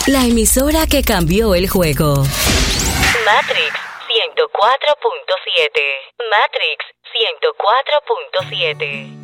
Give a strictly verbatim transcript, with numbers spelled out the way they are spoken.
La emisora que cambió el juego. Matrix ciento cuatro punto siete. Matrix ciento cuatro punto siete.